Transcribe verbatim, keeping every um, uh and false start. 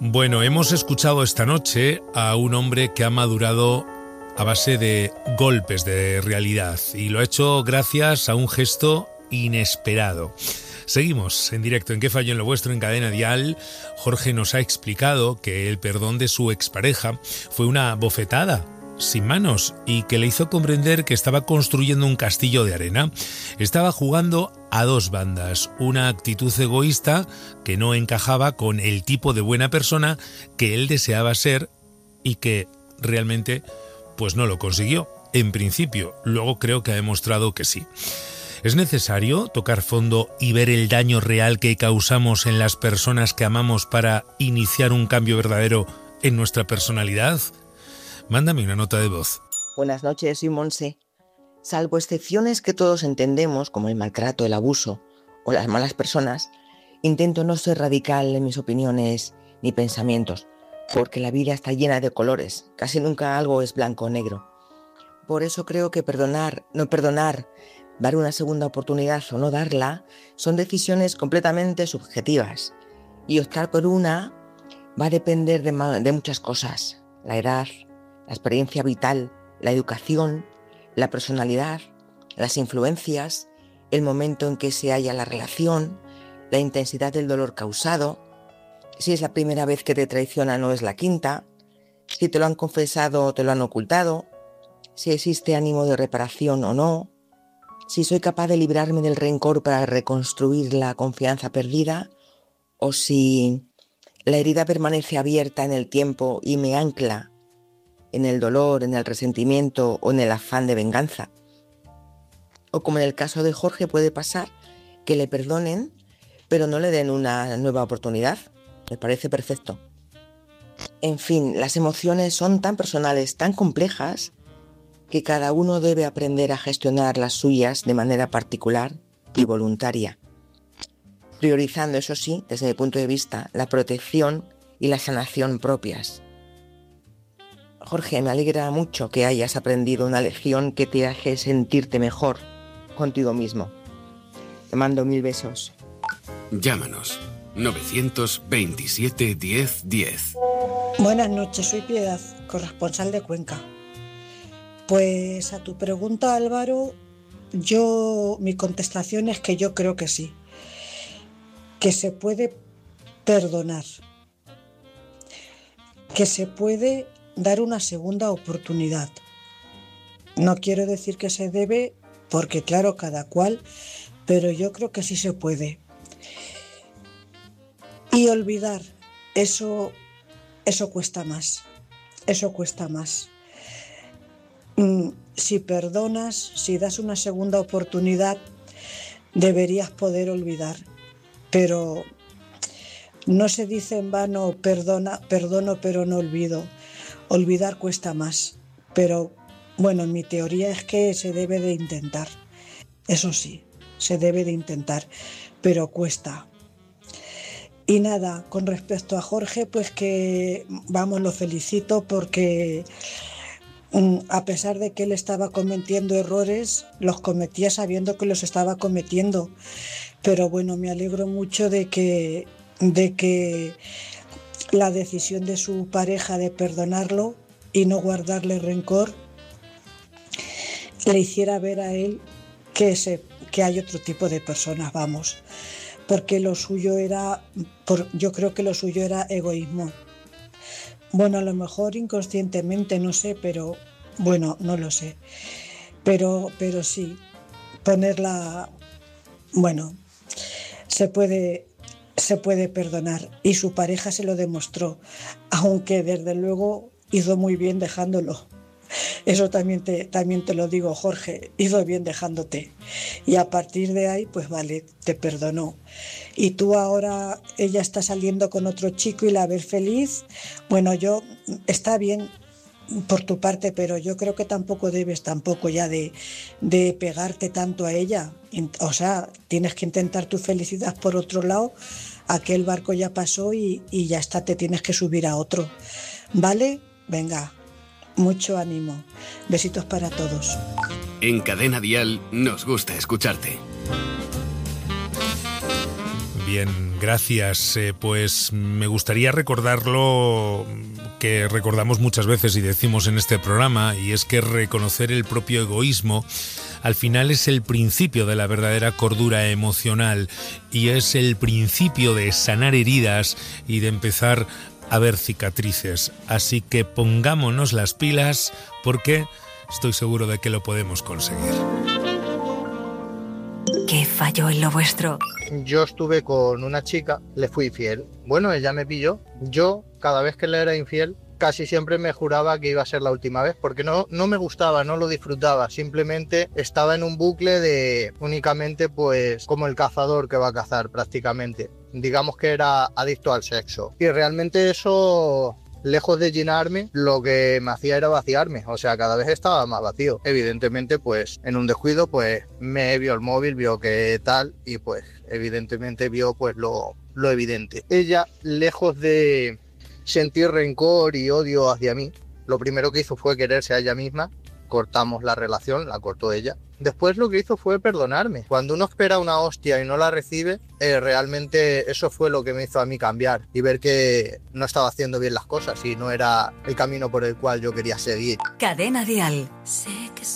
Bueno, hemos escuchado esta noche a un hombre que ha madurado a base de golpes de realidad y lo ha hecho gracias a un gesto inesperado. Seguimos en directo en ¿Qué falló en lo vuestro? En Cadena Dial. Jorge nos ha explicado que el perdón de su expareja fue una bofetada sin manos y que le hizo comprender que estaba construyendo un castillo de arena. Estaba jugando a dos bandas, una actitud egoísta que no encajaba con el tipo de buena persona que él deseaba ser y que realmente pues no lo consiguió. En principio, luego creo que ha demostrado que sí. ¿Es necesario tocar fondo y ver el daño real que causamos en las personas que amamos para iniciar un cambio verdadero en nuestra personalidad? Mándame una nota de voz. Buenas noches, soy Monse. Salvo excepciones que todos entendemos, como el maltrato, el abuso o las malas personas, intento no ser radical en mis opiniones ni pensamientos, porque la vida está llena de colores, casi nunca algo es blanco o negro. Por eso creo que perdonar, no perdonar, dar una segunda oportunidad o no darla, son decisiones completamente subjetivas. Y optar por una va a depender de, ma- de muchas cosas: la edad, la experiencia vital, la educación, la personalidad, las influencias, el momento en que se halla la relación, la intensidad del dolor causado, si es la primera vez que te traicionan o es la quinta, si te lo han confesado o te lo han ocultado, si existe ánimo de reparación o no, si soy capaz de librarme del rencor para reconstruir la confianza perdida, o si la herida permanece abierta en el tiempo y me ancla en el dolor, en el resentimiento o en el afán de venganza. O como en el caso de Jorge puede pasar, que le perdonen, pero no le den una nueva oportunidad. Me parece perfecto. En fin, las emociones son tan personales, tan complejas, que cada uno debe aprender a gestionar las suyas de manera particular y voluntaria, priorizando, eso sí, desde mi punto de vista, la protección y la sanación propias. Jorge, me alegra mucho que hayas aprendido una lección que te hace sentirte mejor contigo mismo. Te mando mil besos. Llámanos novecientos veintisiete diez diez. Buenas noches, soy Piedad, corresponsal de Cuenca. Pues a tu pregunta, Álvaro, yo mi contestación es que yo creo que sí, que se puede perdonar, que se puede dar una segunda oportunidad. No quiero decir que se debe, porque claro, cada cual, pero yo creo que sí se puede. Y olvidar, eso, eso cuesta más, eso cuesta más. Si perdonas, si das una segunda oportunidad, deberías poder olvidar, pero no se dice en vano perdona, perdono pero no olvido. Olvidar cuesta más, pero bueno, mi teoría es que se debe de intentar. Eso sí, se debe de intentar, pero cuesta. Y nada, con respecto a Jorge, pues que vamos, lo felicito porque a pesar de que él estaba cometiendo errores, los cometía sabiendo que los estaba cometiendo. Pero bueno, me alegro mucho de que, de que la decisión de su pareja de perdonarlo y no guardarle rencor le hiciera ver a él que, se, que hay otro tipo de personas, vamos. Porque lo suyo era, por, yo creo que lo suyo era egoísmo. Bueno, a lo mejor inconscientemente, no sé, pero bueno, no lo sé. Pero, pero sí, ponerla, bueno, se puede, se puede perdonar. Y su pareja se lo demostró, aunque desde luego hizo muy bien dejándolo. Eso también te, también te lo digo, Jorge, hizo bien dejándote. Y a partir de ahí, pues vale, te perdonó. Y tú ahora, ella está saliendo con otro chico y la ves feliz. Bueno, yo, está bien por tu parte, pero yo creo que tampoco debes tampoco ya de, de pegarte tanto a ella. O sea, tienes que intentar tu felicidad por otro lado. Aquel barco ya pasó y, y ya está, te tienes que subir a otro. ¿Vale? Venga. Mucho ánimo. Besitos para todos. En Cadena Dial nos gusta escucharte. Bien Gracias. Eh, pues me gustaría recordarlo que recordamos muchas veces y decimos en este programa, y es que reconocer el propio egoísmo al final es el principio de la verdadera cordura emocional y es el principio de sanar heridas y de empezar a ver cicatrices. Así que pongámonos las pilas porque estoy seguro de que lo podemos conseguir. ¿Qué falló en lo vuestro? Yo estuve con una chica, le fui infiel. Bueno, ella me pilló. Yo, cada vez que le era infiel, casi siempre me juraba que iba a ser la última vez, porque no, no me gustaba, no lo disfrutaba. Simplemente estaba en un bucle de únicamente, pues, como el cazador que va a cazar prácticamente. Digamos que era adicto al sexo. Y realmente eso, lejos de llenarme, lo que me hacía era vaciarme. O sea, cada vez estaba más vacío. Evidentemente, pues, en un descuido, pues, me vio el móvil, vio que tal, y pues, evidentemente vio, pues, lo, lo evidente. Ella, lejos de sentir rencor y odio hacia mí, lo primero que hizo fue quererse a ella misma. Cortamos la relación, la cortó ella. Después lo que hizo fue perdonarme. Cuando uno espera una hostia y no la recibe, eh, realmente eso fue lo que me hizo a mí cambiar y ver que no estaba haciendo bien las cosas y no era el camino por el cual yo quería seguir. Cadena Dial.